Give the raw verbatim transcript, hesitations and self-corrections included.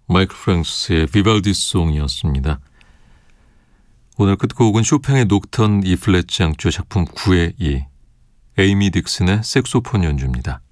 마이클 프랑스의 비발디 송이었습니다. 오늘 끝곡은 쇼팽의 녹턴 E 플랫 장조 작품 구의 이, 에이미 딕슨의 색소폰 연주입니다.